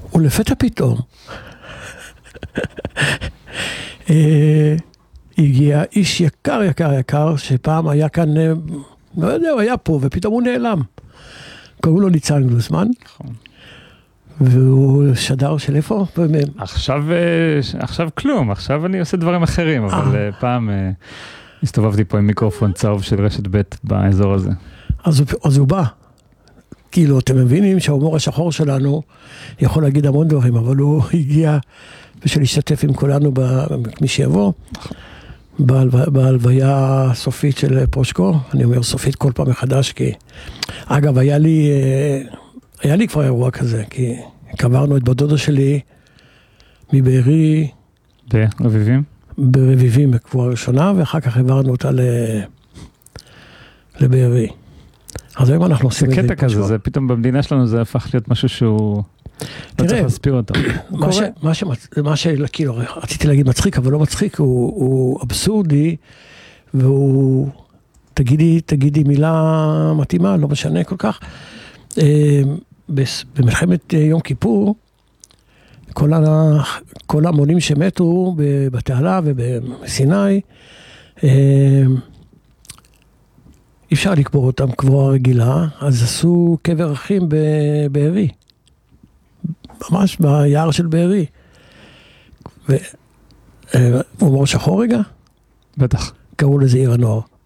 ולפתע פתאום, הגיע איש יקר, שפעם היה כאן, לא יודע, הוא היה פה, ופתאום הוא נעלם. קראו לו ניצן גלוסמן. נכון. והוא שדר של איפה? עכשיו כלום, עכשיו אני עושה דברים אחרים, אבל פעם הסתובבתי פה עם מיקרופון צהוב של רשת ב' באזור הזה. אז הוא בא. כאילו, אתם מבינים שההומור השחור שלנו יכול להגיד המון דברים, אבל הוא הגיע בשביל להשתתף עם כולנו מי שיבוא, בהלוויה סופית של פרושקו. אני אומר סופית כל פעם מחדש, כי אגב, היה לי כבר אירוע כזה, כי קברנו את בדודה שלי מבארי. ברביבים? ברביבים בקבורה ראשונה, ואחר כך העברנו אותה לבארי. אז היום אנחנו עושים את זה. זה קטע כזה, זה פתאום במדינה שלנו זה הפך להיות משהו שהוא לא צריך להסביר אותו. מה שכאילו רציתי להגיד מצחיק, אבל לא מצחיק, הוא אבסורדי, והוא, תגידי מילה מתאימה, לא משנה כל כך. במלחמת יום כיפור, כל המונים שמתו בתעלה ובסיני, אי אפשר לקבור אותם קבורה רגילה, אז עשו קבר אחים בבארי. ממש ביער של בארי. הומור שחור רגע? בטח. קראו לזה עיר הנוער.